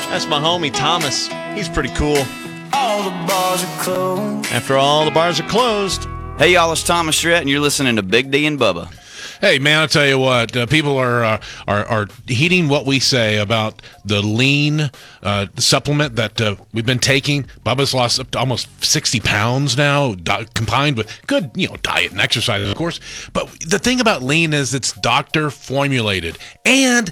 That's my homie Thomas. He's pretty cool. All the bars are closed. After all the bars are closed. Hey, y'all, it's Thomas Shrett, and you're listening to Big D and Bubba. Hey, man, I'll tell you what. People are heeding what we say about the lean supplement that we've been taking. Bubba's lost up to almost 60 pounds now, combined with good, diet and exercise, of course. But the thing about lean is it's doctor formulated and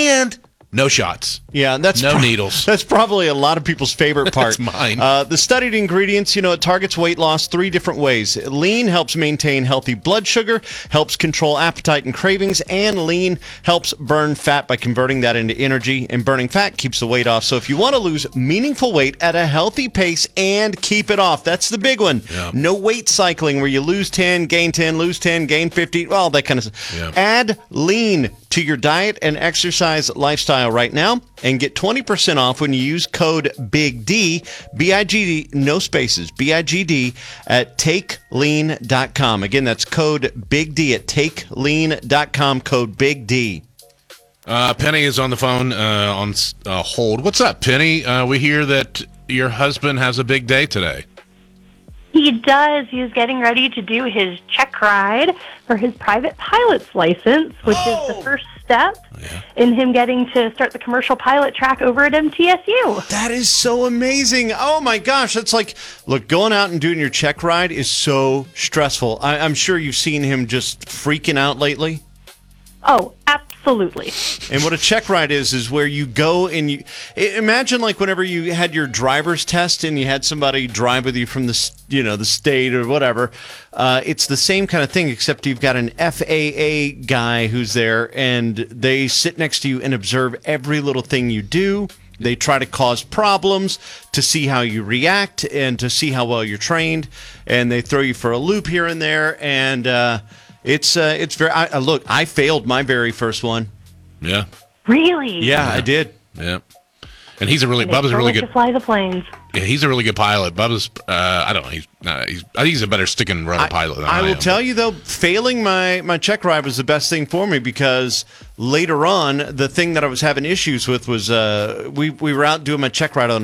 no shots. Yeah, that's no needles. That's probably a lot of people's favorite part. That's mine. The studied ingredients, it targets weight loss 3 different ways. Lean helps maintain healthy blood sugar, helps control appetite and cravings, and lean helps burn fat by converting that into energy. And burning fat keeps the weight off. So if you want to lose meaningful weight at a healthy pace and keep it off, that's the big one. Yeah. No weight cycling where you lose 10, gain 10, lose 10, gain 50, all that kind of stuff. Yeah. Add lean to your diet and exercise lifestyle right now and get 20% off when you use code BIGD, B-I-G-D, no spaces, B-I-G-D, at takelean.com. Again, that's code BIGD at takelean.com, code BIGD. Penny is on the phone on hold. What's up, Penny? We hear that your husband has a big day today. He does. He's getting ready to do his check ride for his private pilot's license, which is the first step in him getting to start the commercial pilot track over at MTSU. That is so amazing. Oh, my gosh. That's like, look, going out and doing your check ride is so stressful. I'm sure you've seen him just freaking out lately. Oh, absolutely. And what a check ride is where you go and you imagine like whenever you had your driver's test and you had somebody drive with you from the state or whatever. It's the same kind of thing, except you've got an FAA guy who's there and they sit next to you and observe every little thing you do. They try to cause problems to see how you react and to see how well you're trained. And they throw you for a loop here and there. And, It's very. Look, I failed my very first one. Yeah. Really? Yeah, I did. Yeah. And Bubba's a really good. To fly the planes. Yeah, he's a really good pilot. Bubba's. I don't know. I think he's a better stick and run pilot than I am. will tell you though, failing my check ride was the best thing for me because later on, the thing that I was having issues with was we were out doing my check ride on